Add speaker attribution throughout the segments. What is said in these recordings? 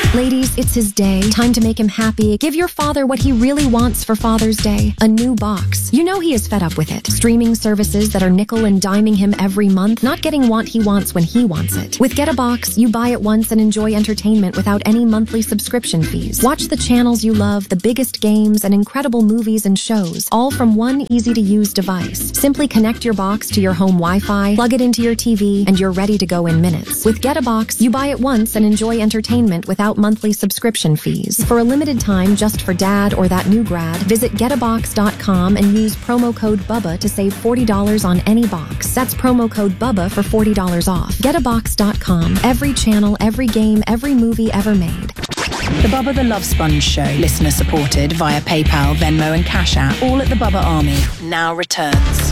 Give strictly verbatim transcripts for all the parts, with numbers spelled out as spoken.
Speaker 1: Ladies, it's his day. Time to make him happy. Give your father what he really wants for Father's Day. A new box. You know he is fed up with it. Streaming services that are nickel and diming him every month, not getting what he wants when he wants it. With Get a Box, you buy it once and enjoy entertainment without any monthly subscription fees. Watch the channels you love, the biggest games, and incredible movies and shows, all from one easy-to-use device. Simply connect your box to your home Wi-Fi, plug it into your T V, and you're ready to go in minutes. With Get a Box, you buy it once and enjoy entertainment without monthly subscription fees. For a limited time, just for dad or that new grad, visit get a box dot com and use promo code BUBBA to save forty dollars on any box. That's promo code BUBBA for forty dollars off. get a box dot com. Every channel, every game, every movie ever made.
Speaker 2: The Bubba the Love Sponge Show, listener supported via PayPal, Venmo and Cash App, all at the Bubba Army, now returns.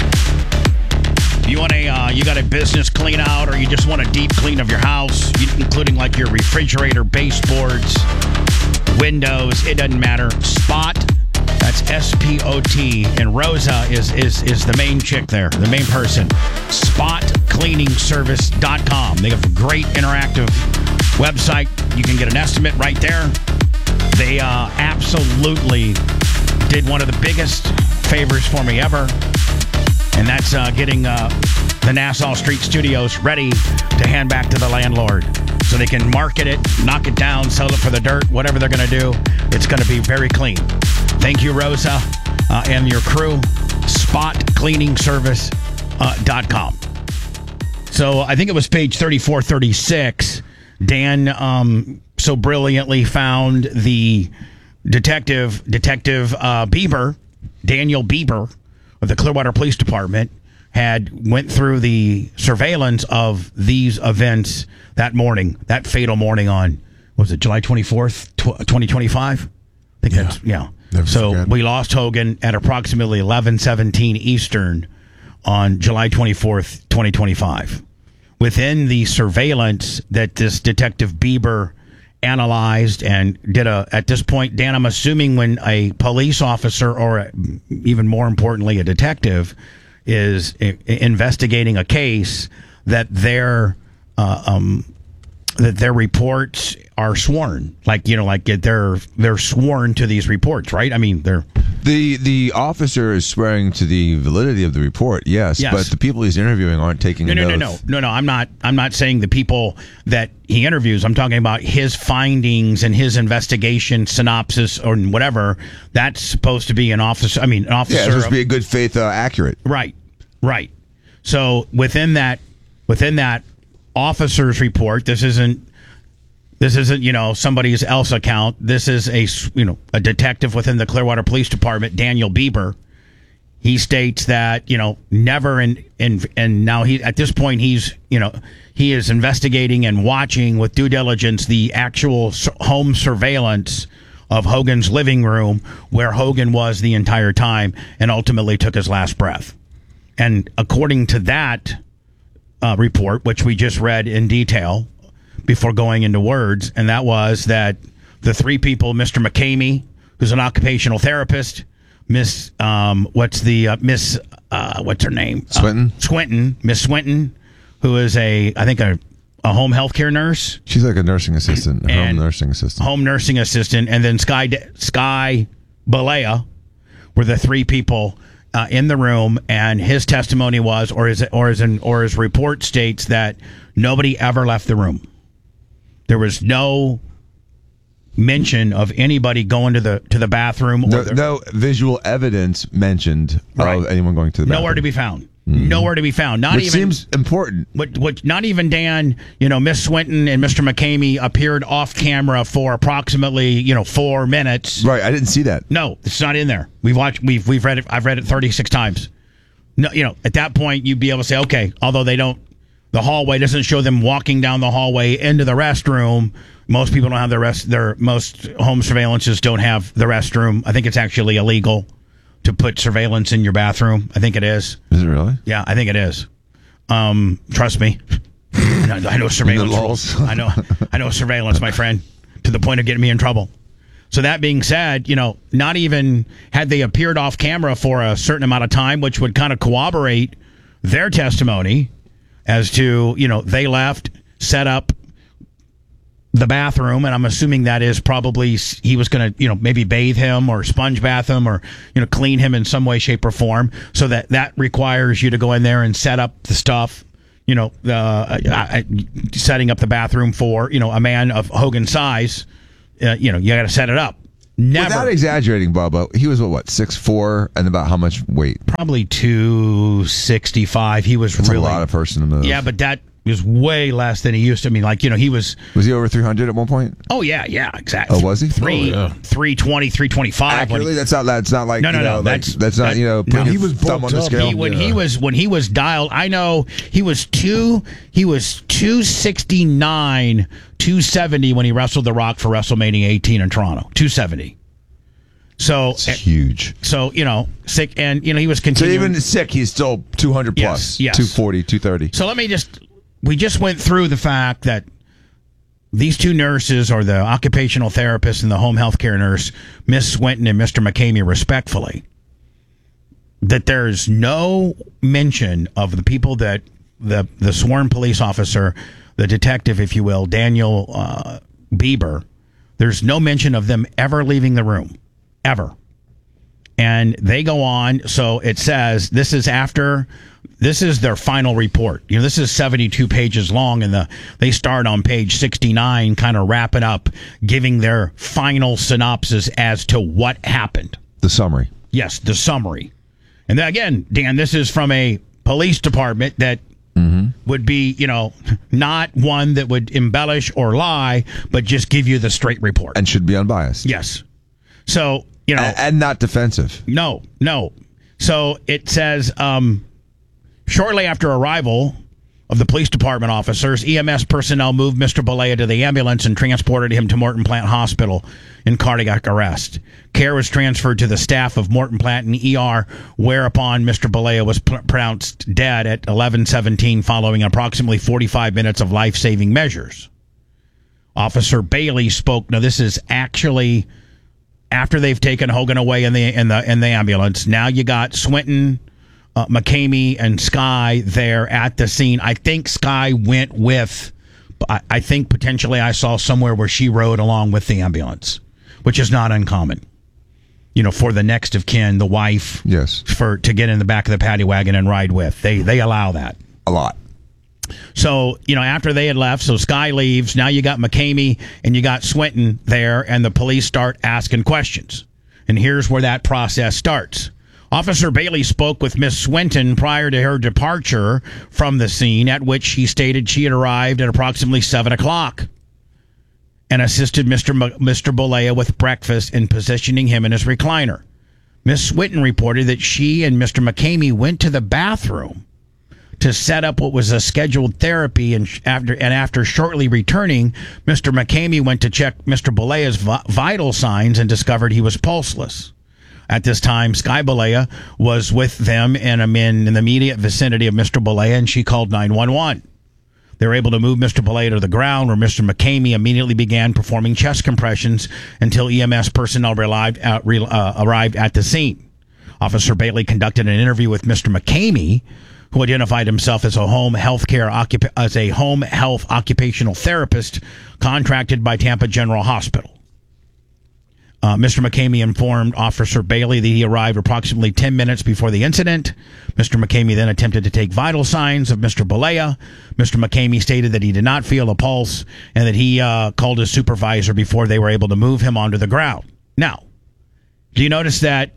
Speaker 3: You want a, uh, you got a business clean out, or you just want a deep clean of your house, including like your refrigerator, baseboards, windows, it doesn't matter. Spot, that's S P O T, and Rosa is, is, is the main chick there, the main person. spot cleaning service dot com. They have a great interactive website. You can get an estimate right there. They uh, absolutely did one of the biggest favors for me ever. And that's uh, getting uh, the Nassau Street Studios ready to hand back to the landlord. So they can market it, knock it down, sell it for the dirt, whatever they're going to do. It's going to be very clean. Thank you, Rosa, uh, and your crew. spot cleaning service dot com. So I think it was page thirty-four thirty-six. Dan um, so brilliantly found the detective, Detective uh, Bieber, Daniel Bieber, of the Clearwater Police Department, had went through the surveillance of these events that morning, that fatal morning on, what was it, July twenty-fourth, twenty twenty-five? I think
Speaker 4: Yeah.
Speaker 3: that's, yeah.
Speaker 4: Never
Speaker 3: so
Speaker 4: forget.
Speaker 3: we lost Hogan at approximately eleven seventeen Eastern on July twenty-fourth, twenty twenty-five. Within the surveillance that this Detective Bieber analyzed and did a, at this point, Dan, I'm assuming when a police officer, or a, even more importantly, a detective, is I- investigating a case, that their uh, um, that their reports are sworn, like you know, like they're they're sworn to these reports, right? I mean, they're
Speaker 4: The the officer is swearing to the validity of the report, yes,
Speaker 3: Yes.
Speaker 4: but the people he's interviewing aren't taking
Speaker 3: no,
Speaker 4: an
Speaker 3: no, no,
Speaker 4: oath.
Speaker 3: no, no, no. I'm not. I'm not saying the people that he interviews. I'm talking about his findings and his investigation synopsis or whatever. That's supposed to be an officer. I mean, an officer.
Speaker 4: Yeah, it's supposed
Speaker 3: of-
Speaker 4: to be a good faith, uh, accurate.
Speaker 3: Right, right. So within that, within that officer's report, this isn't, this isn't you know somebody's else account. This is a you know a detective within the Clearwater Police Department, Daniel Bieber. He states that you know never in in and now he at this point he's you know he is investigating and watching with due diligence the actual s- home surveillance of Hogan's living room, where Hogan was the entire time and ultimately took his last breath. And according to that uh, report, which we just read in detail before going into words, and that was that the three people, Mister McCamey, who's an occupational therapist, Miss, um, what's the, uh, Miss, uh, what's her name?
Speaker 4: Swinton?
Speaker 3: Uh, Swinton, Miss Swinton, who is a, I think a, a home health care nurse.
Speaker 4: She's like a nursing assistant, a home
Speaker 3: And
Speaker 4: nursing assistant.
Speaker 3: Home nursing assistant, and then Sky Sky Balea were the three people uh, in the room. And his testimony was, or his or his or his report states that nobody ever left the room. There was no mention of anybody going to the to the bathroom. Or
Speaker 4: No,
Speaker 3: the,
Speaker 4: no visual evidence mentioned
Speaker 3: Right.
Speaker 4: of anyone going to the bathroom.
Speaker 3: nowhere to be found. Nowhere to be found. Not
Speaker 4: Which
Speaker 3: even
Speaker 4: seems important.
Speaker 3: What, what, not even Dan, you know, Miss Swinton and Mister McCamey appeared off camera for approximately, you know, four minutes.
Speaker 4: Right, I didn't see that.
Speaker 3: No, it's not in there. We've watched, we've, we've read it. I've read it thirty-six times. No, you know, at that point, you'd be able to say, okay, although they don't, the hallway doesn't show them walking down the hallway into the restroom. Most people don't have the rest, their, most home surveillances don't have the restroom. I think it's actually illegal to put surveillance in your bathroom. I think it is.
Speaker 4: Is it really?
Speaker 3: Yeah, I think it is. Um, trust me. I know, I know surveillance
Speaker 4: In the
Speaker 3: rules.
Speaker 4: laws.
Speaker 3: I know, I know surveillance, my friend, to the point of getting me in trouble. So that being said, you know, not even had they appeared off camera for a certain amount of time, which would kind of corroborate their testimony as to, you know, they left, set up, the bathroom, and I'm assuming that is probably he was going to, you know, maybe bathe him or sponge bath him or, you know, clean him in some way, shape, or form. So that that requires you to go in there and set up the stuff, you know, uh, uh, setting up the bathroom for, you know, a man of Hogan's size. Uh, you know, you got to set it up. Never.
Speaker 4: Without exaggerating, Bubba, he was what, what six foot four and about how much weight?
Speaker 3: Probably two sixty-five. He was
Speaker 4: That's
Speaker 3: really
Speaker 4: a lot of person to move.
Speaker 3: Yeah, but that was way less than he used to. I mean, like, you know, he was...
Speaker 4: Was he over three hundred at one point?
Speaker 3: Oh, yeah, yeah, exactly.
Speaker 4: Oh, was he?
Speaker 3: Three,
Speaker 4: oh, yeah.
Speaker 3: three twenty, three twenty-five.
Speaker 4: Accurately,
Speaker 3: he,
Speaker 4: that's not, that's not like,
Speaker 3: no, no,
Speaker 4: you know,
Speaker 3: no,
Speaker 4: like,
Speaker 3: that's,
Speaker 4: that's not,
Speaker 3: that,
Speaker 4: you know, putting
Speaker 3: no,
Speaker 4: he
Speaker 3: was
Speaker 4: thumb on the scale.
Speaker 3: He, when,
Speaker 4: yeah.
Speaker 3: he was, when he was dialed, I know he was two, he was two sixty-nine, two seventy when he wrestled The Rock for WrestleMania eighteen in Toronto. two seventy. So
Speaker 4: it's huge.
Speaker 3: So, you know, sick, and, you know, he was
Speaker 4: So
Speaker 3: continuing.
Speaker 4: even sick, he's still two hundred plus.
Speaker 3: Yes, yes.
Speaker 4: two forty, two thirty.
Speaker 3: So let me just, we just went through the fact that these two nurses, or the occupational therapist and the home health care nurse, Miss Swinton and Mister McCamey, respectfully, that there's no mention of the people that the the sworn police officer, the detective, if you will, Daniel uh, Bieber, there's no mention of them ever leaving the room, ever. And they go on, so it says, this is after, this is their final report. You know, this is seventy-two pages long, and the they start on page sixty-nine, kind of wrapping up, giving their final synopsis as to what happened.
Speaker 4: The summary.
Speaker 3: Yes, the summary. And then again, Dan, this is from a police department that mm-hmm. would be, you know, not one that would embellish or lie, but just give you the straight report.
Speaker 4: And should be unbiased.
Speaker 3: Yes. So, you know.
Speaker 4: And, and not defensive.
Speaker 3: No, no. So it says, um, shortly after arrival of the police department officers, E M S personnel moved Mister Balea to the ambulance and transported him to Morton Plant Hospital in cardiac arrest. Care was transferred to the staff of Morton Plant and E R, whereupon Mister Balea was pr- pronounced dead at eleven seventeen following approximately forty-five minutes of life-saving measures. Officer Bailey spoke. Now, this is actually after they've taken Hogan away in the in the in the ambulance. Now you got Swinton, uh, McCamey, and Sky there at the scene. I think Sky went with. I, I think potentially I saw somewhere where she rode along with the ambulance, which is not uncommon. You know, for the next of kin, the wife,
Speaker 4: yes,
Speaker 3: for to get in the back of the paddy wagon and ride with. They they allow that
Speaker 4: a lot.
Speaker 3: So, you know, after they had left, so Sky leaves. Now you got McCamey and you got Swinton there, and the police start asking questions. And here's where that process starts. Officer Bailey spoke with Miss Swinton prior to her departure from the scene, at which she stated she had arrived at approximately seven o'clock and assisted Mister M- Mister Balea with breakfast and positioning him in his recliner. Miss Swinton reported that she and Mister McCamey went to the bathroom to set up what was a scheduled therapy, and after and after shortly returning, Mister McCamey went to check Mister Balea's vi- vital signs and discovered he was pulseless. At this time, Sky Balea was with them and I'm in, in the immediate vicinity of Mister Balea, and she called nine one one. They were able to move Mister Balea to the ground, where Mister McCamey immediately began performing chest compressions until E M S personnel arrived at, uh, arrived at the scene. Officer Bailey conducted an interview with Mister McCamey, who identified himself as a home health care occup- as a home health occupational therapist contracted by Tampa General Hospital. Uh, Mister McCamey informed Officer Bailey that he arrived approximately ten minutes before the incident. Mister McCamey then attempted to take vital signs of Mister Balea. Mister McCamey stated that he did not feel a pulse and that he uh, called his supervisor before they were able to move him onto the ground. Now, do you notice that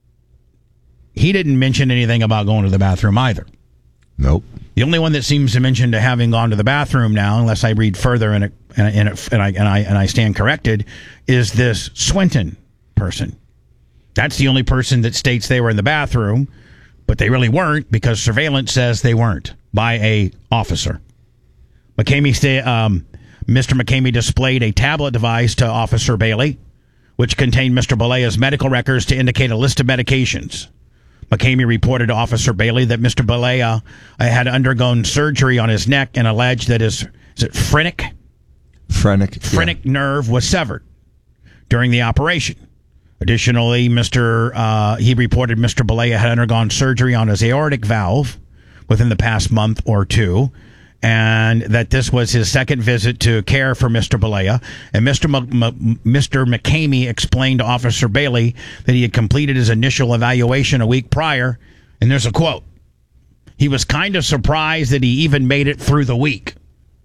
Speaker 3: he didn't mention anything about going to the bathroom either?
Speaker 4: Nope.
Speaker 3: The only one that seems to mention to having gone to the bathroom now, unless I read further and it, and, it, and I and I and I stand corrected, is this Swinton person. That's the only person that states they were in the bathroom, but they really weren't, because surveillance says they weren't by a officer. McCamey sta- um, Mister McCamey displayed a tablet device to Officer Bailey, which contained Mister Balea's medical records to indicate a list of medications. McCamey reported to Officer Bailey that Mister Balea had undergone surgery on his neck and alleged that his is it phrenic?
Speaker 4: Phrenic.
Speaker 3: Phrenic
Speaker 4: yeah.
Speaker 3: nerve was severed during the operation. Additionally, Mister Uh, he reported Mister Balea had undergone surgery on his aortic valve within the past month or two, and that this was his second visit to care for Mister Balea. And Mister M- M- Mister McCamey explained to Officer Bailey that he had completed his initial evaluation a week prior. And there's a quote. He was kind of surprised that he even made it through the week.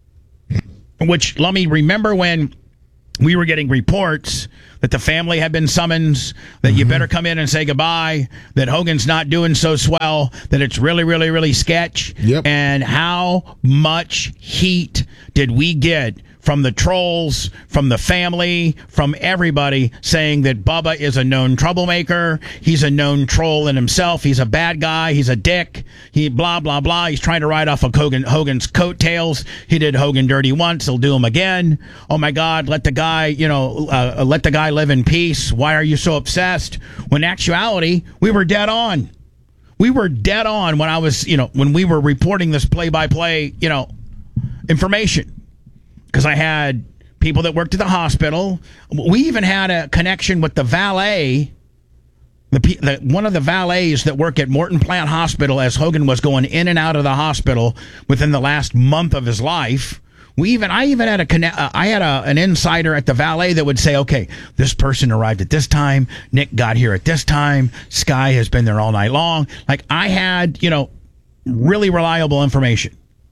Speaker 3: Which, let me remember when we were getting reports that the family had been summoned, that mm-hmm. you better come in and say goodbye, that Hogan's not doing so swell, that it's really, really, really sketch.
Speaker 5: Yep.
Speaker 3: And how much heat did we get from the trolls, from the family, from everybody saying that Bubba is a known troublemaker. He's a known troll in himself. He's a bad guy. He's a dick. He blah, blah, blah. He's trying to ride off of Hogan, Hogan's coattails. He did Hogan dirty once. He'll do him again. Oh, my God. Let the guy, you know, uh, let the guy live in peace. Why are you so obsessed? When in actuality, we were dead on. We were dead on when I was, you know, when we were reporting this play-by-play, you know, information. Because I had people that worked at the hospital. We even had a connection with the valet, the, the one of the valets that work at Morton Plant Hospital as Hogan was going in and out of the hospital within the last month of his life. We even, I even had a connect, uh, I had a, an insider at the valet that would say, okay, this person arrived at this time. Nick got here at this time. Sky has been there all night long. Like, I had, you know, really reliable information.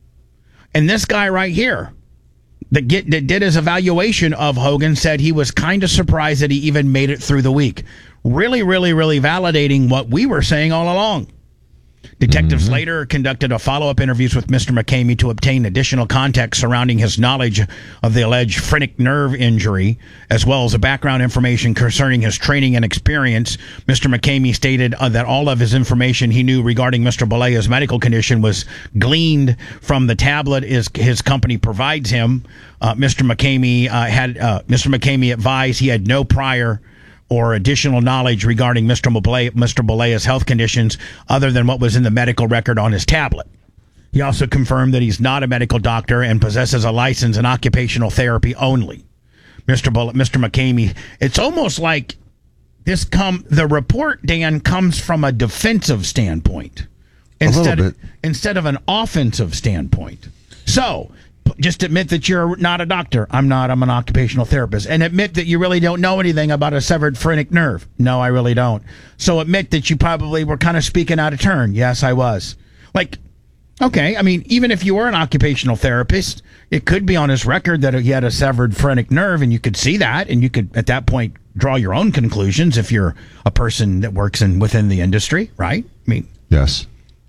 Speaker 3: And this guy right here, that, get, that did his evaluation of Hogan, said he was kind of surprised that he even made it through the week. Really, really, really validating what we were saying all along. Detectives mm-hmm. later conducted a follow-up interviews with Mister McCamey to obtain additional context surrounding his knowledge of the alleged phrenic nerve injury, as well as the background information concerning his training and experience. Mister McCamey stated uh, that all of his information he knew regarding Mister Balea's medical condition was gleaned from the tablet his, his company provides him. Uh, Mister McCamey uh, had uh, Mister McCamey advised he had no prior or additional knowledge regarding Mister Balea, Mister Balea's health conditions other than what was in the medical record on his tablet. He also confirmed that he's not a medical doctor and possesses a license in occupational therapy only. Mister Bale, Mister McCamey, it's almost like this come the report, Dan, comes from a defensive standpoint instead of, instead of an offensive standpoint. So, just admit that you're not a doctor. I'm not. I'm an occupational therapist. And admit that you really don't know anything about a severed phrenic nerve. No, I really don't. So admit that you probably were kind of speaking out of turn. Yes, I was. Like, okay, I mean, even if you were an occupational therapist, it could be on his record that he had a severed phrenic nerve, and you could see that, and you could, at that point, draw your own conclusions if you're a person that works in within the industry, right? I mean,
Speaker 4: yes.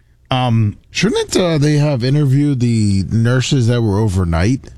Speaker 3: Um,
Speaker 5: Shouldn't uh, they have interviewed the nurses that were overnight?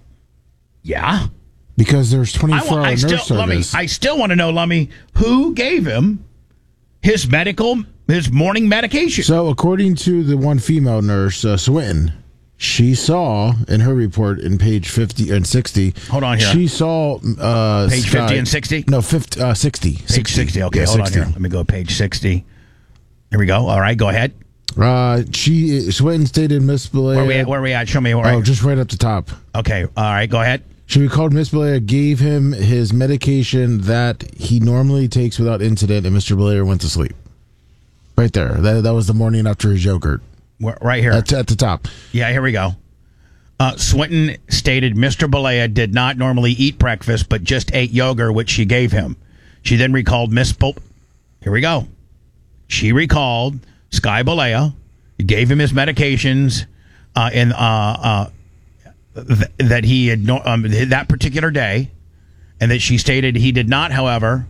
Speaker 3: Yeah.
Speaker 5: Because there's twenty-four hour nurse
Speaker 3: still,
Speaker 5: service.
Speaker 3: Lummy, I still want to know, Lummy, who gave him his medical, his morning medication?
Speaker 5: So, according to the one female nurse, uh, Swinton, she saw in her report in page fifty and sixty.
Speaker 3: Hold on here.
Speaker 5: She saw uh,
Speaker 3: page fifty and sixty.
Speaker 5: No, fifty, uh, sixty.
Speaker 3: Page
Speaker 5: sixty.
Speaker 3: sixty. Okay,
Speaker 5: yeah,
Speaker 3: hold
Speaker 5: sixty.
Speaker 3: on here. Let me go page sixty. Here we go. All right, go ahead.
Speaker 5: Uh, she Swinton stated Miss Balea.
Speaker 3: Where we at? Where we at? Show me. Where
Speaker 5: oh, just right up the top.
Speaker 3: Okay. All right. Go ahead.
Speaker 5: She recalled Miss Balea gave him his medication that he normally takes without incident, and Mister Balea went to sleep. Right there. That that was the morning after his yogurt.
Speaker 3: Right here.
Speaker 5: That's at the top.
Speaker 3: Yeah. Here we go. Uh, Swinton stated Mister Balea did not normally eat breakfast, but just ate yogurt, which she gave him. She then recalled Miss Bal- Here we go. She recalled Sky Balea gave him his medications uh, in, uh, uh, th- that he had no, um, that particular day, and that she stated he did not, however,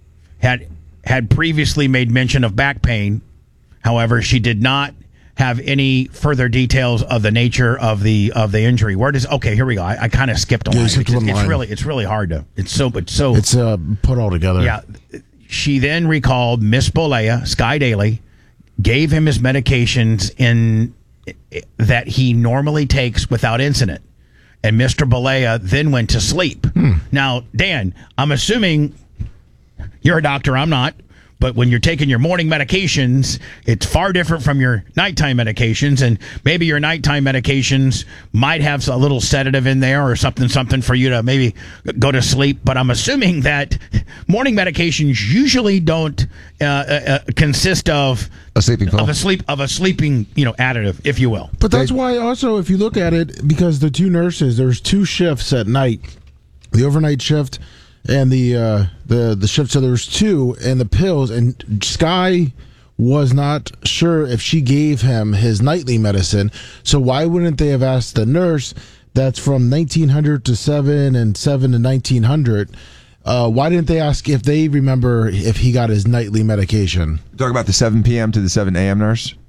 Speaker 3: had had previously made mention of back pain. However, she did not have any further details of the nature of the of the injury. Where does okay? Here we go. I, I kind of skipped a
Speaker 5: yeah,
Speaker 3: line.
Speaker 5: Skipped
Speaker 3: It's,
Speaker 5: one
Speaker 3: it's
Speaker 5: line.
Speaker 3: really it's really hard to. It's so it's so
Speaker 5: it's uh, put all together.
Speaker 3: Yeah. She then recalled Miss Balea, Sky Daly, gave him his medications in that he normally takes without incident. And Mister Balea then went to sleep. Hmm. Now, Dan, I'm assuming you're a doctor, I'm not, But when you're taking your morning medications, it's far different from your nighttime medications. And maybe your nighttime medications might have a little sedative in there or something, something for you to maybe go to sleep. But I'm assuming that morning medications usually don't uh, uh, consist of
Speaker 4: a sleeping pill.
Speaker 3: of a sleep of a sleeping, you know, additive, if you will.
Speaker 5: But that's why also, if you look at it, because the two nurses, there's two shifts at night, the overnight shift and the uh, the the shift. So there was two, and the pills, and Sky was not sure if she gave him his nightly medicine. So why wouldn't they have asked the nurse that's from nineteen hundred to seven and seven to nineteen hundred? Uh, why didn't they ask if they remember if he got his nightly medication?
Speaker 4: Talk about the seven p.m. to the seven a.m. nurse?